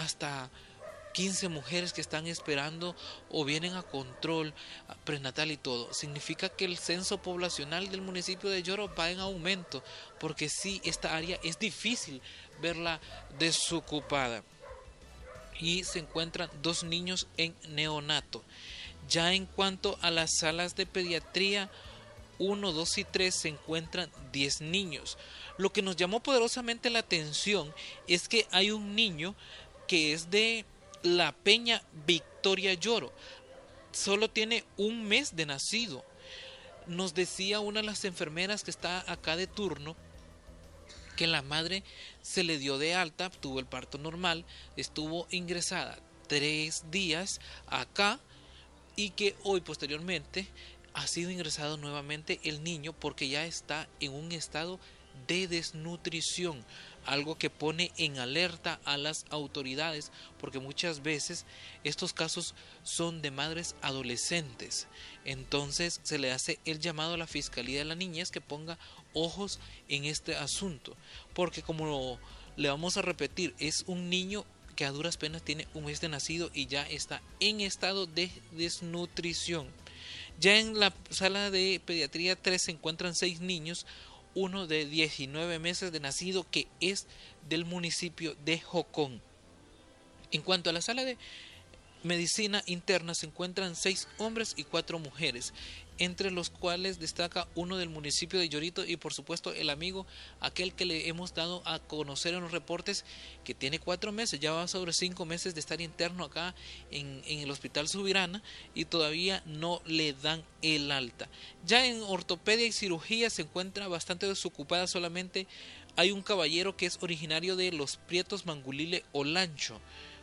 hasta 15 mujeres que están esperando o vienen a control prenatal y todo. Significa que el censo poblacional del municipio de Yoro va en aumento, porque sí, esta área es difícil verla desocupada. Y se encuentran 2 niños en neonato. Ya en cuanto a las salas de pediatría 1, 2 y 3 se encuentran 10 niños. Lo que nos llamó poderosamente la atención es que hay un niño que es de La Peña Victoria Lloro. Solo tiene un mes de nacido. Nos decía una de las enfermeras que está acá de turno que la madre se le dio de alta, tuvo el parto normal, estuvo ingresada 3 días acá y que hoy posteriormente ha sido ingresado nuevamente el niño porque ya está en un estado de desnutrición, algo que pone en alerta a las autoridades porque muchas veces estos casos son de madres adolescentes. Entonces se le hace el llamado a la Fiscalía de la Niñez que ponga ojos en este asunto, porque como le vamos a repetir, es un niño que a duras penas tiene un mes de nacido y ya está en estado de desnutrición. Ya en la sala de pediatría 3 se encuentran 6 niños, uno de 19 meses de nacido que es del municipio de Jocón. En cuanto a la sala de medicina interna se encuentran 6 hombres y 4 mujeres, entre los cuales destaca uno del municipio de Llorito y por supuesto el amigo, aquel que le hemos dado a conocer en los reportes, que tiene 4 meses, ya va sobre 5 meses de estar interno acá en el hospital Subirana y todavía no le dan el alta. Ya en ortopedia y cirugía se encuentra bastante desocupada, solamente hay un caballero que es originario de Los Prietos, Mangulile, Olancho.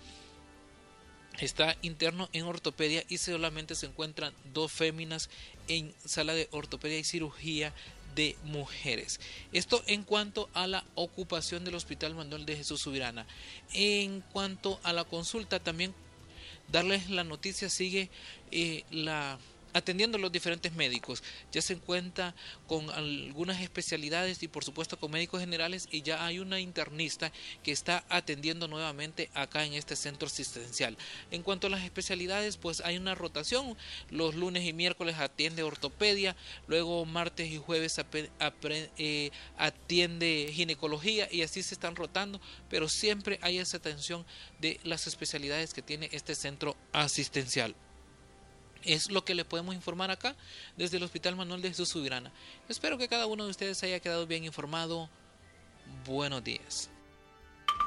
Está interno en ortopedia y solamente se encuentran 2 féminas en sala de ortopedia y cirugía de mujeres. Esto en cuanto a la ocupación del Hospital Manuel de Jesús Subirana. En cuanto a la consulta, también darles la noticia, sigue atendiendo a los diferentes médicos. Ya se encuentra con algunas especialidades y por supuesto con médicos generales y ya hay una internista que está atendiendo nuevamente acá en este centro asistencial. En cuanto a las especialidades, pues hay una rotación. Los lunes y miércoles atiende ortopedia, luego martes y jueves atiende ginecología y así se están rotando, pero siempre hay esa atención de las especialidades que tiene este centro asistencial. Es lo que le podemos informar acá desde el Hospital Manuel de Jesús Subirana. Espero que cada uno de ustedes haya quedado bien informado. Buenos días.